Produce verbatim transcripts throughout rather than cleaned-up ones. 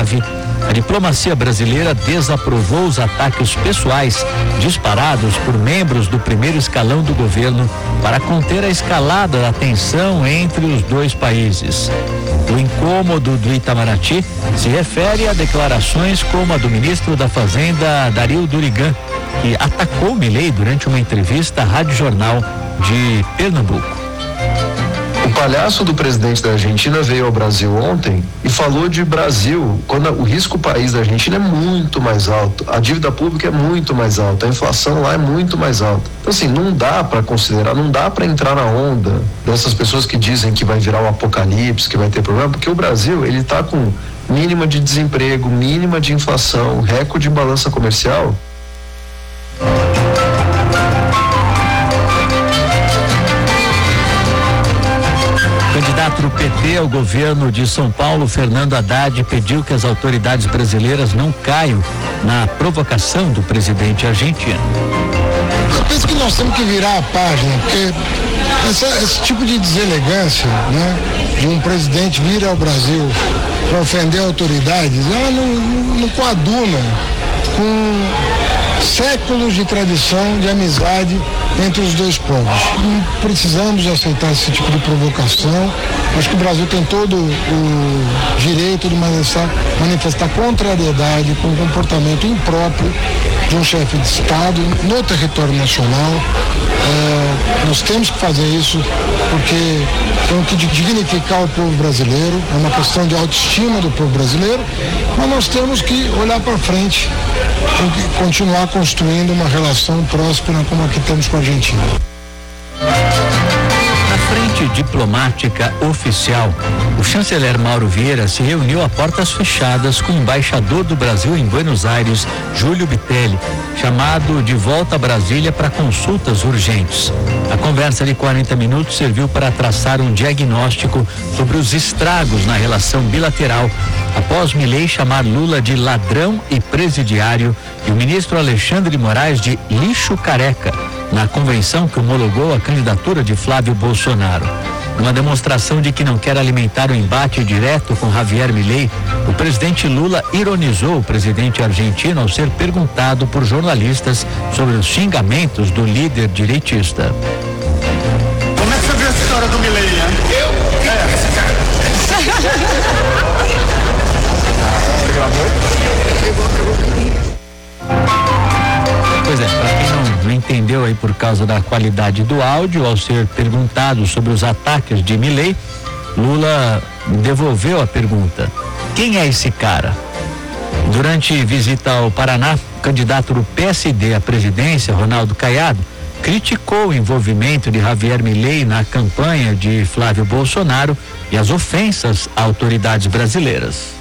grave, a diplomacia brasileira desaprovou os ataques pessoais disparados por membros do primeiro escalão do governo para conter a escalada da tensão entre os dois países. O incômodo do Itamaraty se refere a declarações como a do ministro da Fazenda, Dario Durigan, que atacou Milei durante uma entrevista à Rádio Jornal de Pernambuco. O palhaço do presidente da Argentina veio ao Brasil ontem e falou de Brasil, quando o risco país da Argentina é muito mais alto, a dívida pública é muito mais alta, a inflação lá é muito mais alta. Então assim, não dá para considerar, não dá para entrar na onda dessas pessoas que dizem que vai virar o apocalipse, que vai ter problema, porque o Brasil, ele tá com mínima de desemprego, mínima de inflação, recorde em balança comercial. Candidato do P T ao governo de São Paulo, Fernando Haddad, pediu que as autoridades brasileiras não caiam na provocação do presidente argentino. Eu penso que nós temos que virar a página, porque essa, esse tipo de deselegância, né, de um presidente vir ao Brasil para ofender autoridades, ela não, não, não coaduna com séculos de tradição de amizade entre os dois povos. Não precisamos aceitar esse tipo de provocação. Acho que o Brasil tem todo o direito de manifestar, manifestar contrariedade com o comportamento impróprio de um chefe de Estado no território nacional. É, nós temos que fazer isso porque temos que dignificar o povo brasileiro, é uma questão de autoestima do povo brasileiro, mas nós temos que olhar para frente e continuar construindo uma relação próspera como a que temos com a Argentina. Na frente diplomática oficial, o chanceler Mauro Vieira se reuniu a portas fechadas com o embaixador do Brasil em Buenos Aires, Júlio Bitelli, chamado de volta a Brasília para consultas urgentes. A conversa de quarenta minutos serviu para traçar um diagnóstico sobre os estragos na relação bilateral após Milei chamar Lula de ladrão e presidiário e o ministro Alexandre de Moraes de lixo careca na convenção que homologou a candidatura de Flávio Bolsonaro. Uma demonstração de que não quer alimentar o embate direto com Javier Milei, o presidente Lula ironizou o presidente argentino ao ser perguntado por jornalistas sobre os xingamentos do líder direitista. Como é que você viu essa história do Milei, né? Eu? É. Esse cara. Pois é, para quem não, não entendeu aí por causa da qualidade do áudio, ao ser perguntado sobre os ataques de Milei, Lula devolveu a pergunta: quem é esse cara? Durante visita ao Paraná, o candidato do P S D à presidência, Ronaldo Caiado, criticou o envolvimento de Javier Milei na campanha de Flávio Bolsonaro e as ofensas a autoridades brasileiras.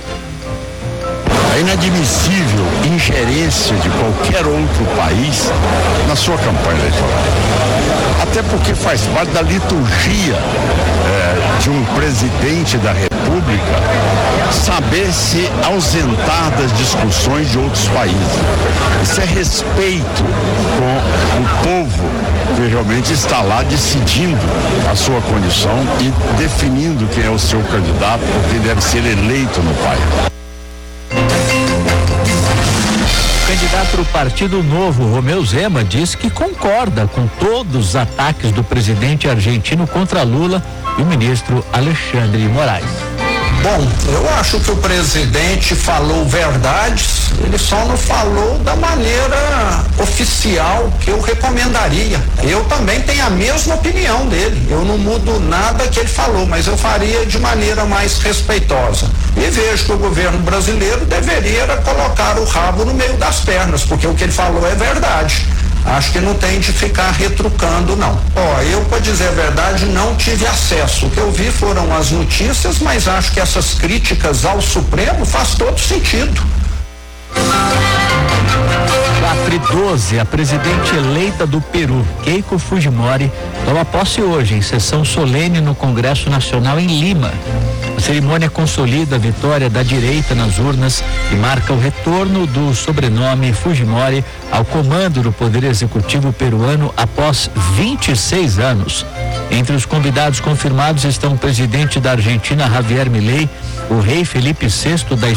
É inadmissível ingerência de qualquer outro país na sua campanha eleitoral. Até porque faz parte da liturgia é, de um presidente da República saber se ausentar das discussões de outros países. Isso é respeito com o povo que realmente está lá decidindo a sua condição e definindo quem é o seu candidato, porque deve ser eleito no país. O candidato do Partido Novo, Romeu Zema, diz que concorda com todos os ataques do presidente argentino contra Lula e o ministro Alexandre de Moraes. Bom, eu acho que o presidente falou verdades, ele só não falou da maneira oficial que eu recomendaria. Eu também tenho a mesma opinião dele, eu não mudo nada que ele falou, mas eu faria de maneira mais respeitosa. E vejo que o governo brasileiro deveria colocar o rabo no meio das pernas, porque o que ele falou é verdade. Acho que não tem de ficar retrucando, não. Ó, eu, para dizer a verdade, não tive acesso. O que eu vi foram as notícias, mas acho que essas críticas ao Supremo faz todo sentido. quatro e doze, a presidente eleita do Peru, Keiko Fujimori, toma posse hoje em sessão solene no Congresso Nacional em Lima. A cerimônia consolida a vitória da direita nas urnas e marca o retorno do sobrenome Fujimori ao comando do Poder Executivo peruano após vinte e seis anos. Entre os convidados confirmados estão o presidente da Argentina, Javier Milei, o rei Felipe sexto da